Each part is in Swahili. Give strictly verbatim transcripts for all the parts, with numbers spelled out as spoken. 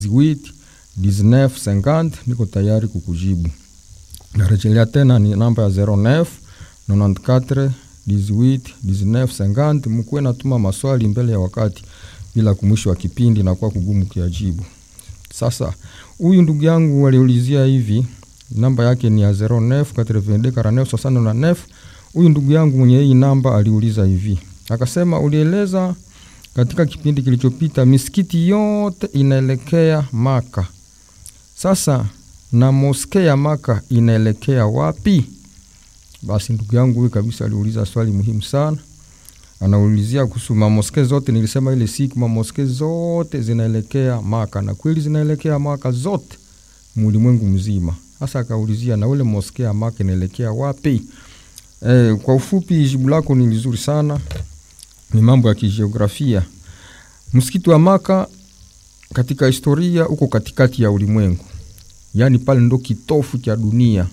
dix-huit dix-neuf cinquante, niko tayari kukujibu. Narejelea tena ni namba ya zero neuf nonante-quatre dix-huit dix-neuf cinquante. Mkuwe natuma maswali mbele ya wakati bila kumwisho wa kipindi na kwa kugumu kuyajibu. Sasa huyu ndugu yangu aliulizia hivi, namba yake ni ya zero neuf quatre-vingt-deux quarante-neuf soixante-neuf. Huyu ndugu yangu mwenye hii namba aliuliza hivi, akasema ulieleza katika kipindi kilichopita misikiti yote inaelekea Maka. Sasa na moske ya Maka inaelekea wapi? Basi ndugu yangu huyu kabisa aliuliza swali muhimu sana. Anaulizia kuhusu moske zote. Nilisema ile siku moske zote zinaelekea Maka, na kweli zinaelekea Maka zote ulimwengu mzima. Sasa akaulizia na ule moske ya Maka inaelekea wapi? Eh, kwa ufupi jibu lako ni nzuri sana. Ni mambo ya kijiografia. Msikiti wa Maka katika historia uko katikati ya ulimwengu. Yaani pale ndo kitofu cha dunia.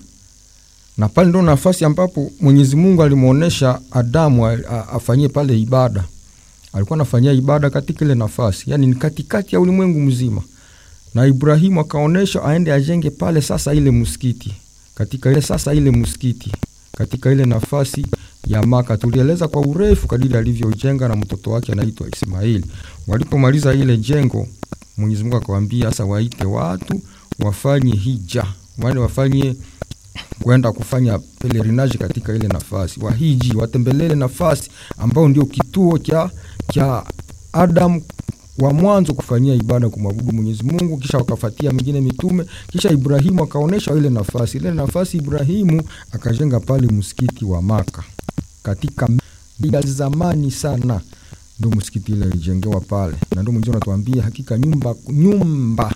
Na pale ndo nafasi ambapo Mwenyezi Mungu alimuonesha Adamu afanyie pale ibada. Alikuwa anafanyia ibada katika ile nafasi. Yaani ni katikati ya ulimwengu mzima. Na Ibrahimu akaonesha aende ajenge pale sasa ile msikiti. Katika ile sasa ile msikiti. Katika ile nafasi ya Maka tulieleza kwa urefu kadiri alivyojenga na mtoto wake anaitwa Ismaili. Walipomaliza ile jengo, Mwenyezi Mungu akawaambia sasa waite watu wafanye hija. Wale wafanye kwenda kufanya pelerinage katika ile nafasi. Wahiji watembelele nafasi ambao ndio kituo cha cha Adam wa mwanzo kufanyia ibada kumwabudu Mwenyezi Mungu, kisha wakafuatia mingine mitume, kisha Ibrahimu akaonesha ile nafasi. Ile nafasi Ibrahimu akajenga pale msikiti wa Maka. Katika bila zamani sana ndio msikiti ile ilijengewa pale. Na ndio Mwenyezi anatuambia hakika nyumba nyumba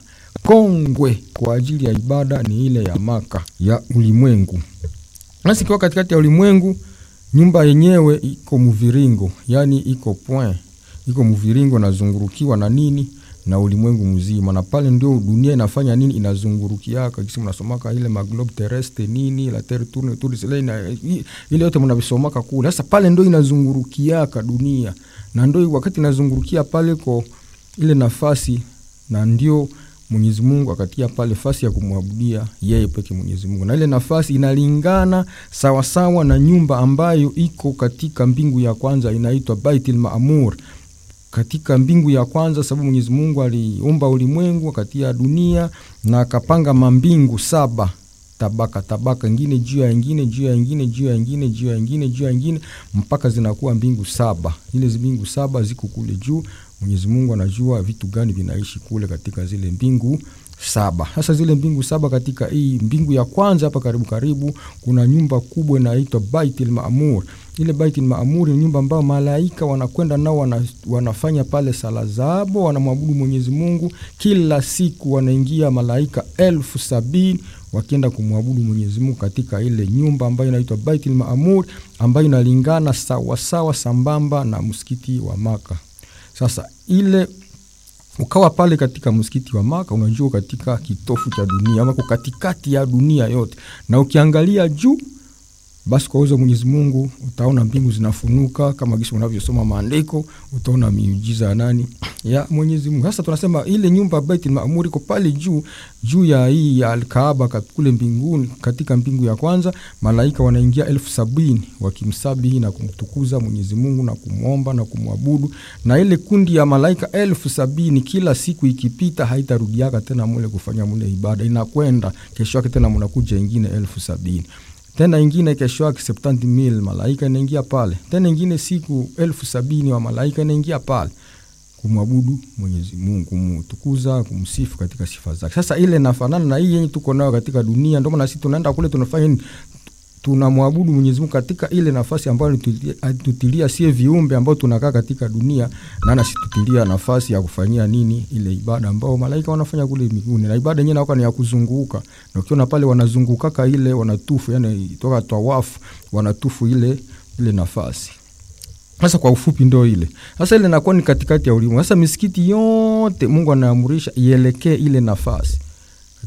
kongwe kwa ajili ya ibada ni ile ya Maka ya ulimwengu. Nasi kwa katikati ya ulimwengu, nyumba yenyewe iko mviringo, yani iko point, iko mviringo na zungurukiwa na nini? Na ulimwengu mzima. Na pale ndio dunia inafanya nini? Inazungurukiaka. Kisi mnasomaka ile maglobe terrestre nini, la terre tourne autour du soleil, na ile yote mnavisomaka kule. Sasa pale ndio inazungurukiaka dunia. Na ndio wakati inazungurukia pale kwa ile nafasi, na ndio Mwenyezi Mungu akatia pale nafasi ya kumwabudia yeye peke Mwenyezi Mungu. Na ile nafasi inalingana sawa sawa na nyumba ambayo iko katika mbingu ya kwanza inaitwa Baitul Maamur. Katika mbingu ya kwanza, sababu Mwenyezi Mungu aliumba ulimwengu akatia dunia na akapanga mambingu saba, tabaka tabaka nyingine juu ya nyingine juu ya nyingine juu ya nyingine juu ya nyingine juu ya nyingine mpaka zinakuwa mbingu saba. Ile mbingu saba ziko kule juu. Mwenyezi Mungu anajua vitu gani vinaishi kule katika zile mbingu saba. Sasa zile mbingu saba, katika hii mbingu ya kwanza hapa karibu karibu kuna nyumba kubwa inaitwa Baitul Maamur. Ile Baitul Maamur ni nyumba ambayo malaika wanakwenda nao wana, wanafanya pale sala zao, wanamwabudu Mwenyezi Mungu. Kila siku wanaingia malaika elfu sabini wakienda kumwabudu Mwenyezi Mungu katika ile nyumba ambayo inaitwa Baitul Maamur, ambayo inalingana sawa sawa sambamba na msikiti wa Maka. Sasa ile ukawa pale katika msikiti wa Maka, unajua katika kitofu cha dunia ama katikati ya dunia yote. Na ukiangalia juu, basi kwa uwezo Mwenyezi Mungu utaona mbingu zinafunuka kama gisi unavyosoma maandiko, utaona miujiza ya nani? Ya Mwenyezi Mungu. Sasa tunasema ile nyumba Baitul Maamur iko pale juu, juu ya hii ya Al-Kaaba kule mbinguni. Katika mbingu ya kwanza malaika wanaingia elfu sabini wakimsabihi na kumtukuza Mwenyezi Mungu na kumuomba na kumwabudu. Na ile kundi ya malaika elfu sabini kila siku ikipita haitarudiaka tena mule kufanya mule ibada, inakwenda kesho yake tena mnakuja nyingine elfu sabini. Tena ingine kesho yake septanti mil malaika inaingia pale. Tena ingine siku elfu sabini wa malaika inaingia pale kumwabudu Mwenyezi Mungu, kumtukuza, kumsifu katika sifa zake. Sasa ile inafanana na hii yenye tuko nayo katika dunia. Ndio maana sisi tunaenda kule tunafanya nini? Tunamwabudu Mwenyezi Mungu katika ile nafasi ambayo tutilia sie viumbe ambao tunakaa katika dunia, na na situtilia nafasi ya kufanyia nini? Ile ibada ambao malaika wanafanya kule mbinguni. Na ibada yenyewe inakuwa ni ya kuzunguka. Na ukiona pale wanazungukaka ile wanatufu, yani toka tawafu wanatufu ile ile nafasi. Sasa kwa ufupi ndio ile. Sasa ile inakuwa ni katikati ya ulimwengu. Sasa misikiti yote Mungu anaamurisha ielekee ile nafasi.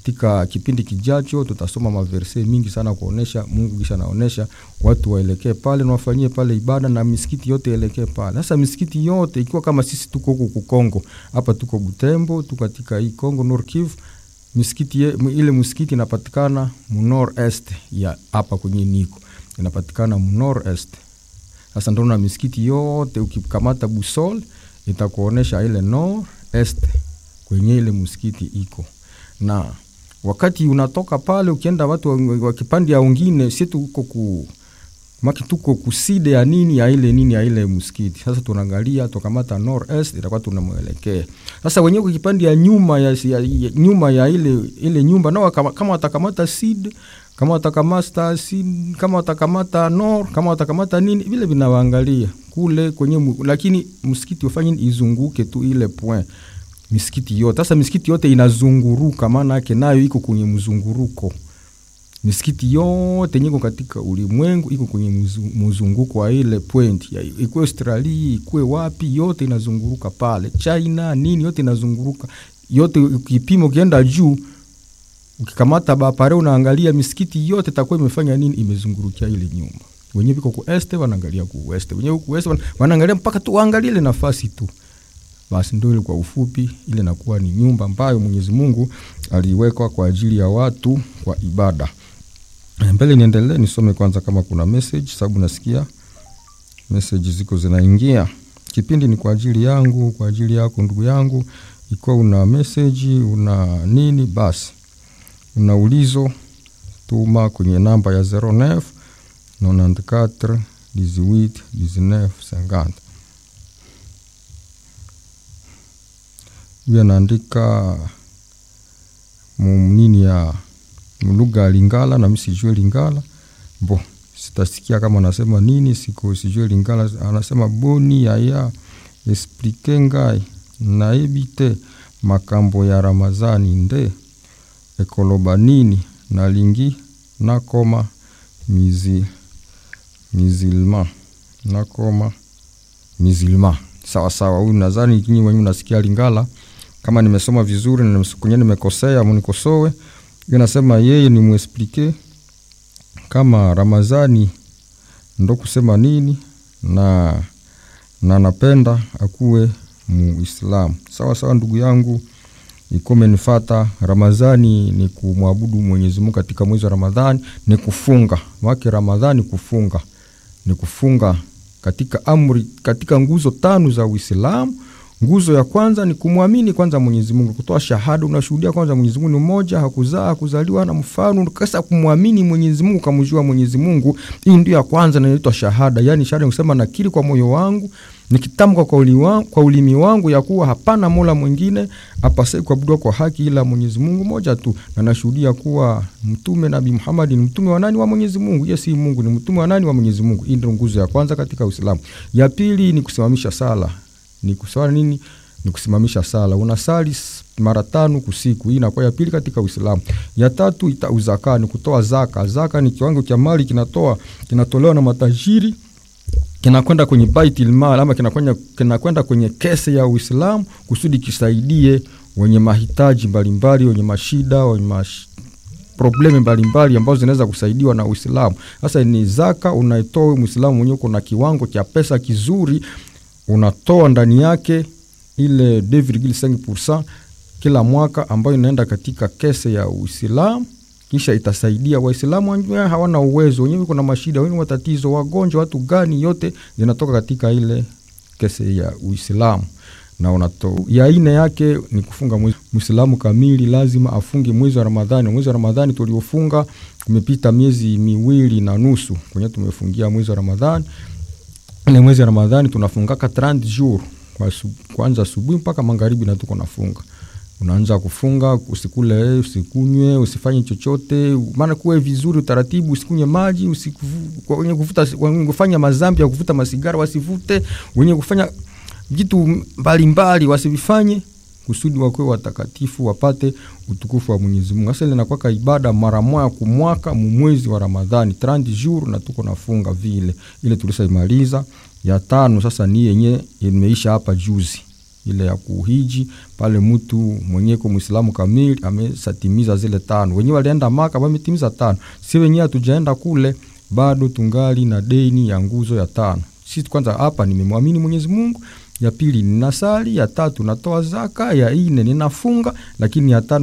katika kipindi kijacho tutasoma maverse mingi sana kuonesha Mungu kisha naonesha watu waelekee pale na wafanyie pale ibada na misikiti yote elekee pale. Sasa misikiti yote ikiwa kama sisi tuko huko Kongo, hapa tuko Butembo, tuko katika hii Kongo Nord Kivu, misikiti ile msikiti inapatikana mu Nord Est ya hapa kwenye niko. Inapatikana mu Nord Est. Sasa ndio na misikiti yote ukikamata busol itakuonesha ile Nord Est kwenye ile msikiti iko. Na wakati unatoka pale ukienda watu wa kipande ya wengine sisi tuko ku maki tuko kuside ya nini ya ile nini ya ile msikiti. Sasa tunaangalia tukamata Nord Est itakuwa tunamuelekea. Sasa wenyewe kwa kipande ya nyuma ya, ya, ya nyuma ya ile ile nyumba nao kama, kama watakamata Sid, kama watakamata Sid, kama watakamata Nord, kama watakamata nini vile vinawaangalia kule kwenye, lakini msikiti ufanye izunguke tu ile point misikiti yote. Sasa misikiti yote inazunguruka, maana yake nayo iko kwenye mzunguruko. Misikiti yote nyiko katika ulimwengu iko kwenye mzunguko wa ile point. Iko Australia, iko wapi, yote inazunguruka pale. China nini yote inazunguruka. Yote ukipimo kienda juu, ukikamata bapare unaangalia misikiti yote itakuwa imefanya nini, imezungurukia ile nyumba. Wenyewe biko ku Est wanaangalia ku West. Wenyewe ku West wanaangalia mpaka tu waangalie ile nafasi tu. Basi ndio ile kwa ufupi ile inakuwa ni nyumba ambayo Mwenyezi Mungu aliweka kwa ajili ya watu kwa ibada. Mbele niendelee nisome kwanza kama kuna message, sababu nasikia message ziko zinaingia. Kipindi ni kwa ajili yangu, kwa ajili yako ndugu yangu. Ikiwa una message, una nini basi una ulizo, tuma kwenye namba ya zero neuf quatre dix-huit dix-neuf cinquante. Huyu anaandika nini ya lugha Lingala na mimi sijui Lingala. Bo, sitasikia kama anasema nini, siko sijui Lingala. Anasema boni ya ya explique ngai na ebite makambo ya Ramazani nde ekoloba nini na lingi na koma mizi mizilma na koma mizilma. Sawa sawa, huyu nadhani kinyi wenyewe unasikia Lingala. Kama nimesoma vizuri na nimekunya nimekosea mnikosoe. Yeye anasema yeye ni muexplique kama Ramazani ndo kusema nini na na napenda akuwe Muislamu. Sawa sawa ndugu yangu, ikome nifata. Ramazani ni kumwabudu Mwenyezi Mungu katika mwezi wa Ramadhani, ni kufunga. Wake Ramadhani kufunga. Ni kufunga katika amri, katika nguzo tano za Uislamu. Nguzo ya kwanza ni kumwamini kwanza Mwenyezi Mungu, kutoa shahada, unashuhudia kwanza Mwenyezi Mungu ni mmoja, hakuzaa, hakuzaliwa na mfano, kasa kumwamini Mwenyezi Mungu, kumjua Mwenyezi Mungu. Hii ndio ya kwanza na inaitwa shahada. Yaani shahada ni kusema nakiri kwa moyo wangu, nikitamka kwa ulimi wangu, kwa ulimi wangu ya kuwa hapana Mola mwingine apasaye kuabudiwa kwa haki ila Mwenyezi Mungu mmoja tu, na nashuhudia kuwa mtume Nabii Muhammad ni mtume wa nani? Wa Mwenyezi Mungu. Yeye si Mungu, ni mtume wa nani? Wa Mwenyezi Mungu. Hii ndio nguzo ya kwanza katika Uislamu. Ya pili ni kusimamisha sala. Ni kuswali nini? Ni kusimamisha sala. Unasali mara tano kusiku. Hii inakuwa ya pili katika Uislamu. Ya tatu ita uzaka, ni kutoa zaka. Zaka ni kiwango cha mali kinatoa kinatolewa na matajiri, kinakwenda kwenye baitul mal ama kinakwenda kinakwenda kwenye kese ya Uislamu kusudi kisaidie wenye mahitaji mbalimbali, wenye mashida, wenye mash... problemi mbalimbali ambazo zinaweza kusaidiwa na Uislamu. Sasa ni zaka unaitoa Muislamu mwenyewe, kuna kiwango cha pesa kizuri unatoa ndani yake ile deux virgule cinq pourcent kila mwaka ambayo inaenda katika kese ya Uislamu, kisha itasaidia Waislamu ambao hawana uwezo, wenyewe kuna mashida, wenyewe matatizo, wagonjwa, watu gani, yote zinatoka katika ile kese ya Uislamu. Na unatoa ya ine yake ni kufunga mwezi. Muislamu kamili lazima afunge mwezi wa Ramadhani. Mwezi wa Ramadhani tuliofunga kumepita miezi miwili na nusu kwenye tumefungia mwezi wa Ramadhani. Ile mwezi wa Ramadhani tunafungaka thelathini jours kwa kwanza asubuhi mpaka magharibi na tuko nafunga. Unaanza kufunga, usikule, usikunywe, usifanye chochote, maana kuwe vizuri utaratibu, usikunywe maji, usikwenye kuvuta, wenye kufanya mazambi ya kuvuta masigara wasivute, wenye kufanya vitu mbalimbali wasivifanye, kusudi wakuwe watakatifu, wapate utukufu wa Mwenyezi Mungu. Sasa ile inakuwa ibada mara moja kwa mwaka mwezi wa Ramadhani thelathini jours na tuko nafunga vile. Ile tulisaimaliza. Ya tano sasa ni yenye imeisha hapa juzi. ile ya kuhiji pale mtu mwenye kwa Muislamu kamili amesatimiza zile tano. Wenyewe walienda Maka wametimiza tano. Si wenyewe hatujaenda kule bado tungali na deni ya nguzo ya tano. Sisi kwanza hapa nimemwamini Mwenyezi Mungu, ya pili ninasali, ya tatu natoa zaka, ya nne ninafunga, lakini ya tano